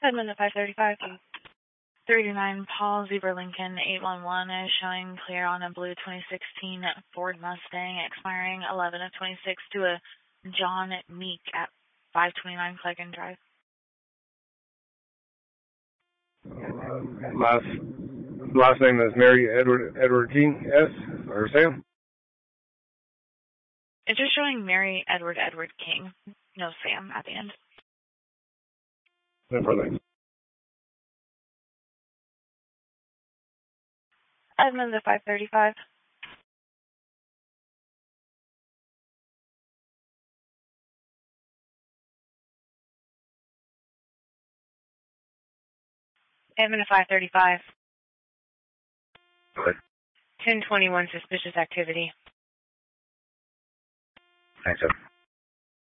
Edmund at 535. 39 Paul Zebra Lincoln 811 is showing clear on a blue 2016 Ford Mustang expiring 11 of 26 to a John Meek at 529 Cleggan Drive. Last name is Mary Edward King, S, or Sam? It's just showing Mary Edward King. No Sam at the end. No further. Edmund at 535. Edmund at 535. Good. 1021 suspicious activity. Thanks, sir.